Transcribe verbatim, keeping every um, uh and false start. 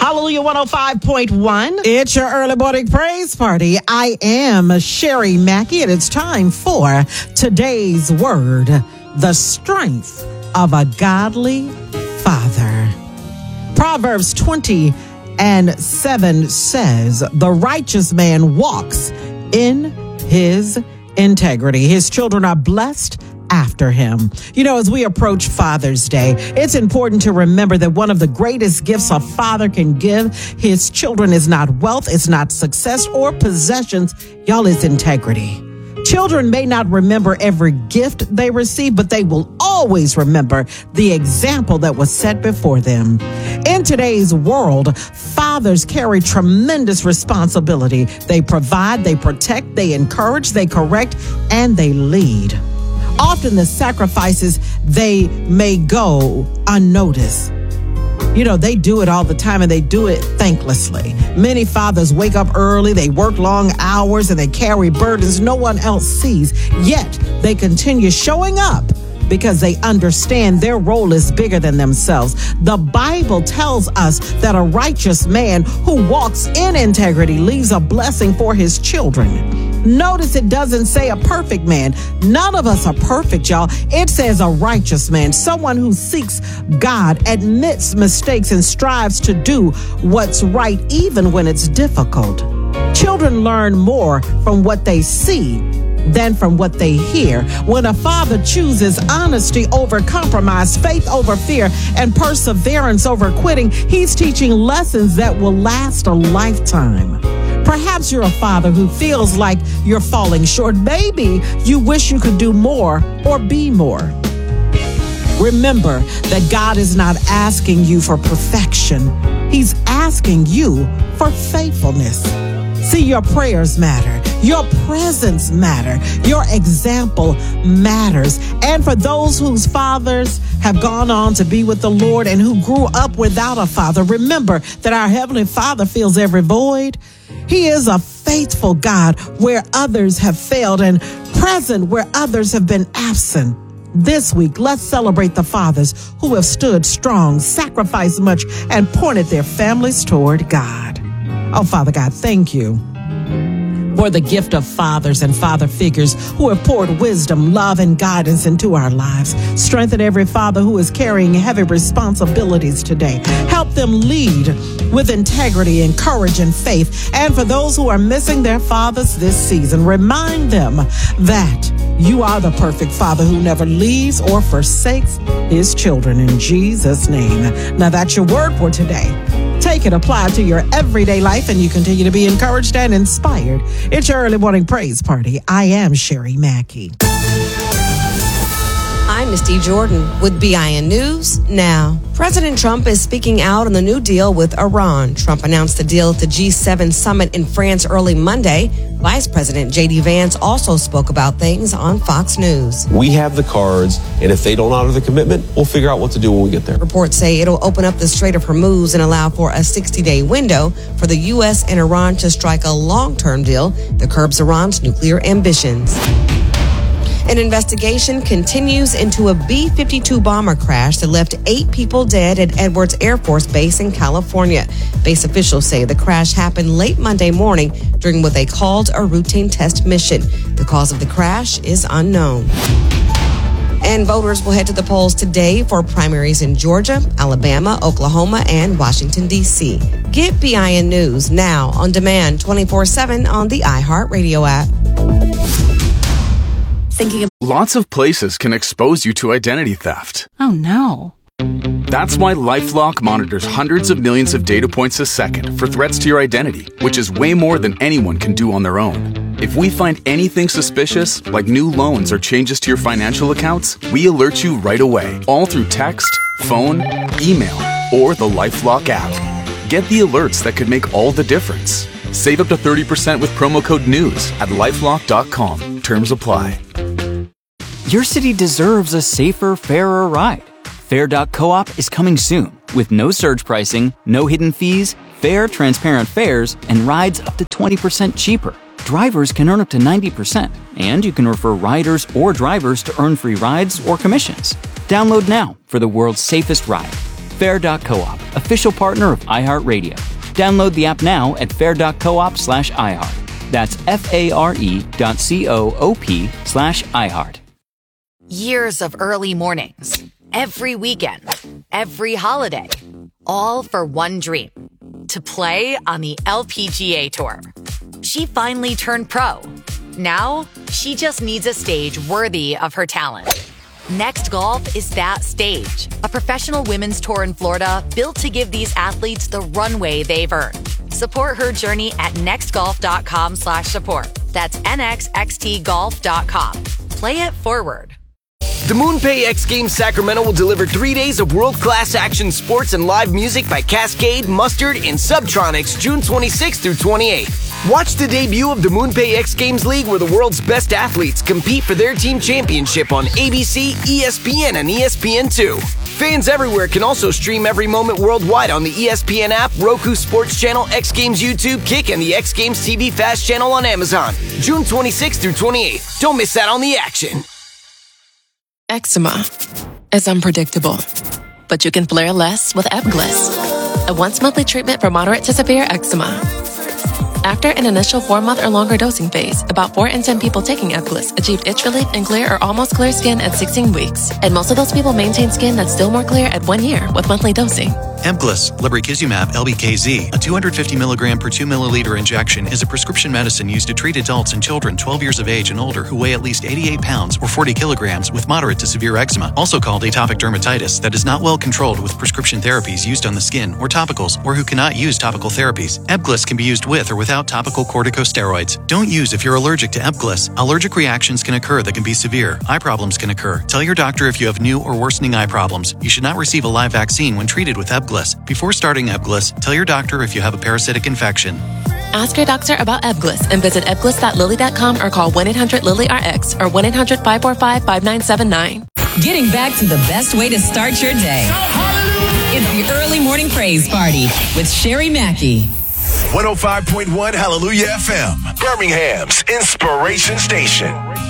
Hallelujah one oh five point one. It's your early morning praise party. I am Sherry Mackey, and it's time for today's word, the strength of a godly father. Proverbs twenty and seven says, the righteous man walks in his integrity. His children are blessed after him. You know, as we approach Father's Day, it's important to remember that one of the greatest gifts a father can give his children is not wealth, it's not success or possessions. Y'all, it's integrity. Children may not remember every gift they receive, but they will always remember the example that was set before them. In today's world, fathers carry tremendous responsibility. They provide, they protect, they encourage, they correct, and they lead. Often the sacrifices they may go unnoticed. You know, they do it all the time, and they do it thanklessly. Many fathers wake up early, they work long hours, and they carry burdens no one else sees. Yet they continue showing up because they understand their role is bigger than themselves. The Bible tells us that a righteous man who walks in integrity leaves a blessing for his children. Notice it doesn't say a perfect man. None of us are perfect, y'all. It says a righteous man, someone who seeks God, admits mistakes, and strives to do what's right even when it's difficult. Children learn more from what they see than from what they hear. When a father chooses honesty over compromise, faith over fear, and perseverance over quitting, he's teaching lessons that will last a lifetime. Perhaps you're a father who feels like you're falling short. Maybe you wish you could do more or be more. Remember that God is not asking you for perfection. He's asking you for faithfulness. See, your prayers matter. Your presence matter. Your example matters. And for those whose fathers have gone on to be with the Lord and who grew up without a father, remember that our Heavenly Father fills every void. He is a faithful God where others have failed and present where others have been absent. This week, let's celebrate the fathers who have stood strong, sacrificed much, and pointed their families toward God. Oh, Father God, thank you for the gift of fathers and father figures who have poured wisdom, love, and guidance into our lives. Strengthen every father who is carrying heavy responsibilities today. Help them lead with integrity and courage and faith. And for those who are missing their fathers this season, remind them that you are the perfect father who never leaves or forsakes his children, in Jesus' name. Now that's your word for today. Take it, apply it to your everyday life, and you continue to be encouraged and inspired. It's your early morning praise party. I am Sherry Mackey. I'm Misty Jordan with B I N News Now. President Trump is speaking out on the new deal with Iran. Trump announced the deal at the G seven summit in France early Monday. Vice President J D Vance also spoke about things on Fox News. We have the cards, and if they don't honor the commitment, we'll figure out what to do when we get there. Reports say it'll open up the Strait of Hormuz and allow for a sixty-day window for the U S and Iran to strike a long-term deal that curbs Iran's nuclear ambitions. An investigation continues into a B fifty-two bomber crash that left eight people dead at Edwards Air Force Base in California. Base officials say the crash happened late Monday morning during what they called a routine test mission. The cause of the crash is unknown. And voters will head to the polls today for primaries in Georgia, Alabama, Oklahoma, and Washington, D C. Get B I N News now on demand twenty-four seven on the iHeartRadio app. Thinking of- Lots of places can expose you to identity theft. Oh, no. That's why LifeLock monitors hundreds of millions of data points a second for threats to your identity, which is way more than anyone can do on their own. If we find anything suspicious, like new loans or changes to your financial accounts, we alert you right away, all through text, phone, email, or the LifeLock app. Get the alerts that could make all the difference. Save up to thirty percent with promo code NEWS at lifelock dot com. Terms apply. Your city deserves a safer, fairer ride. Fair dot coop is coming soon with no surge pricing, no hidden fees, fair, transparent fares, and rides up to twenty percent cheaper. Drivers can earn up to ninety percent, and you can refer riders or drivers to earn free rides or commissions. Download now for the world's safest ride. Fair dot coop, official partner of iHeartRadio. Download the app now at fair dot coop slash iHeart. That's F-A-R-E dot C-O-O-P slash iHeart. Years of early mornings, every weekend, every holiday, all for one dream, to play on the L P G A Tour. She finally turned pro. Now, she just needs a stage worthy of her talent. Next Golf is that stage, a professional women's tour in Florida built to give these athletes the runway they've earned. Support her journey at nextgolf.com slash support. That's N X X T golf dot com. Play it forward. The MoonPay X Games Sacramento will deliver three days of world-class action sports and live music by Cascade, Mustard, and Subtronics June twenty-sixth through twenty-eighth. Watch the debut of the MoonPay X Games League, where the world's best athletes compete for their team championship on A B C, E S P N, and E S P N two. Fans everywhere can also stream every moment worldwide on the E S P N app, Roku Sports Channel, X Games YouTube, Kick, and the X Games T V Fast Channel on Amazon. June twenty-sixth through twenty-eighth. Don't miss out on the action. Eczema is unpredictable, but you can flare less with Ebglyss, a once-monthly treatment for moderate to severe eczema. After an initial four-month or longer dosing phase, about four in ten people taking Ebglyss achieved itch relief and clear or almost clear skin at sixteen weeks, and most of those people maintain skin that's still more clear at one year with monthly dosing. Ebglyss, lebrikizumab L B K Z, a two hundred fifty milligram per two milliliter injection, is a prescription medicine used to treat adults and children twelve years of age and older who weigh at least eighty-eight pounds or forty kilograms with moderate to severe eczema, also called atopic dermatitis, that is not well controlled with prescription therapies used on the skin or topicals, or who cannot use topical therapies. Ebglyss can be used with or without topical corticosteroids. Don't use if you're allergic to Ebglyss. Allergic reactions can occur that can be severe. Eye problems can occur. Tell your doctor if you have new or worsening eye problems. You should not receive a live vaccine when treated with Ebglyss. Before starting Ebglyss, tell your doctor if you have a parasitic infection. Ask your doctor about Ebglyss and visit ebglyss dot lilly dot com or call one eight hundred lilly R X or one eight hundred five four five five nine seven nine. Getting back to the best way to start your day. It's the Early Morning Praise Party with Sherry Mackey. one oh five point one Hallelujah F M, Birmingham's inspiration station.